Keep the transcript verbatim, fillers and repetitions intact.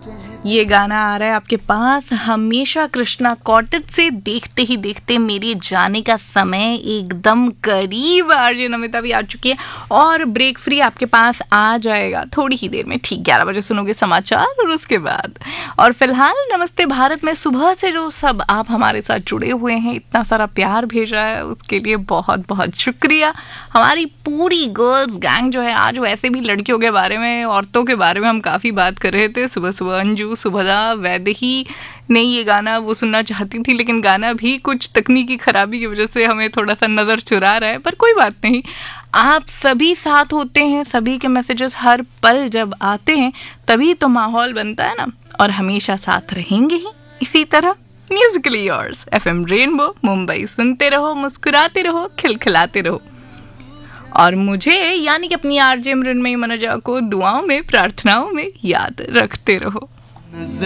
ये गाना आ रहा है आपके पास हमेशा कृष्णा कॉटेज से। देखते ही देखते मेरे जाने का समय एकदम करीब। आरजे नमिता भी आ चुकी है और ब्रेक फ्री आपके पास आ जाएगा थोड़ी ही देर में। ठीक ग्यारह बजे सुनोगे समाचार और उसके बाद। और फिलहाल नमस्ते भारत में सुबह से जो सब आप हमारे साथ जुड़े हुए हैं, इतना सारा प्यार भेजा है, उसके लिए बहुत बहुत शुक्रिया। हमारी पूरी गर्ल्स गैंग जो है, आज वैसे भी लड़कियों के बारे में, औरतों के बारे में हम काफ़ी बात कर रहे थे। सुबह सुबह अंजू, सुभदा, वैदेही ने ये गाना वो सुनना चाहती थी, लेकिन गाना भी कुछ तकनीकी खराबी की वजह से हमें थोड़ा सा नज़र चुरा रहा है, पर कोई बात नहीं। आप सभी साथ होते हैं, सभी के मैसेजेस हर पल जब आते हैं तभी तो माहौल बनता है ना, और हमेशा साथ रहेंगे ही इसी तरह। Musically yours FM rainbow Mumbai, सुनते रहो, मुस्कुराते रहो, खिलखिलाते रहो। और मुझे यानी कि अपनी आरजे मृण्मयी मनोजा को दुआओं में, प्रार्थनाओं में याद रखते रहो।